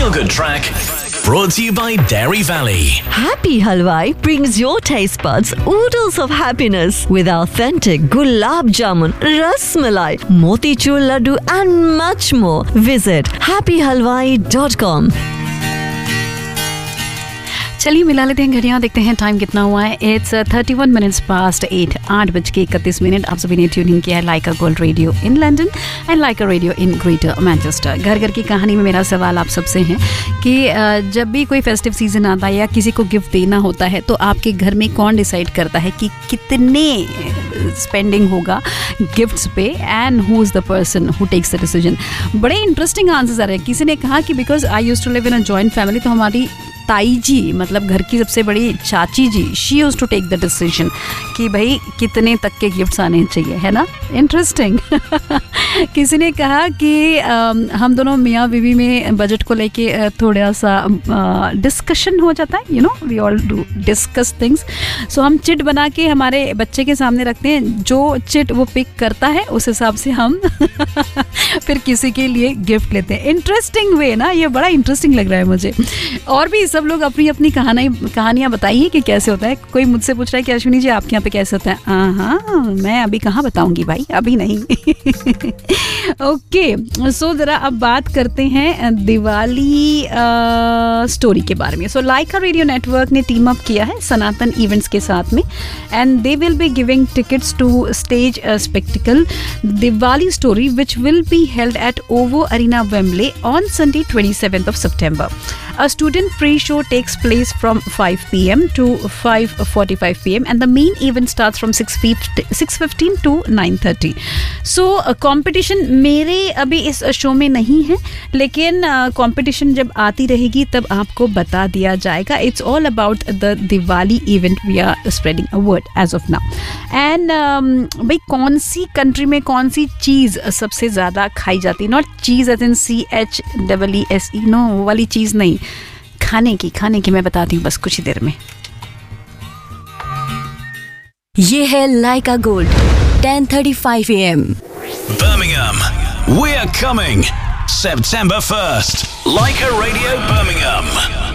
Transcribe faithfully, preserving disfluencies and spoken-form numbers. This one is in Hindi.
Feel Good track brought to you by Dairy Valley. Happy Halwai brings your taste buds oodles of happiness with authentic gulab jamun, ras malai, motichur laddu and much more. Visit happy halwai dot com. चलिए मिला लेते हैं घड़ियाँ, देखते हैं टाइम कितना हुआ है. It's thirty one minutes past eight. आठ बज के इकतीस मिनट. आप सभी ने ट्यूनिंग किया है लाइका gold radio in London and Lyca radio in greater Manchester. घर घर की कहानी में मेरा सवाल आप सबसे है कि जब भी कोई फेस्टिव सीजन आता है या किसी को गिफ्ट देना होता है तो आपके घर में कौन डिसाइड करता है कि कितने स्पेंडिंग होगा गिफ्ट्स पे and who is the person who takes the decision. बड़े इंटरेस्टिंग आंसर्स आ रहे हैं. किसी ने कहा कि because I used to live in a joint family, तो हमारी ताई जी मतलब घर की सबसे बड़ी चाची जी, she used to take the decision कि भाई कितने तक के गिफ्ट्स आने चाहिए, है ना. इंटरेस्टिंग. किसी ने कहा कि आ, हम दोनों मियाँ बीवी में बजट को लेके थोड़ा सा डिस्कशन हो जाता है. You know we all do discuss things. सो हम चिट बना के हमारे बच्चे के सामने रखते हैं. जो चिट वो पिक करता है उस हिसाब से हम फिर किसी के लिए गिफ्ट लेते हैं. इंटरेस्टिंग वे ना, ये बड़ा इंटरेस्टिंग लग रहा है मुझे. और भी सब लोग अपनी अपनी कहानी कहानियाँ बताइए कि कैसे होता है. कोई मुझसे पूछ रहा है कि अश्विनी जी आपके यहाँ पे कैसे होता है. हाँ, मैं अभी कहाँ बताऊंगी भाई, अभी नहीं. ओके, सो जरा अब बात करते हैं दिवाली स्टोरी के बारे में. सो लाइका रेडियो नेटवर्क ने टीम अप किया है सनातन इवेंट्स के साथ में and they will be giving tickets two stage spectacled Diwali story which will be held at ओवो arena Wembley on Sunday twenty seventh of September. A student pre-show takes place from five p.m. to five forty-five p.m. and the main event starts from six fifteen to nine thirty. So competition मेरे अभी इस शो में नहीं है, लेकिन competition जब आती रहेगी तब आपको बता दिया जाएगा. It's all about the Diwali event. We are spreading a word as of now. And um, भाई कौन सी कंट्री में कौन सी चीज़ सबसे ज़्यादा खाई जाती है? Not cheese as in C H E E S E, no वो वाली चीज़ नहीं, खाने की खाने की मैं बताती हूँ बस कुछ ही देर में. ये है लाइका gold ten thirty-five a m. Birmingham, we're coming September first. Laika Radio Birmingham.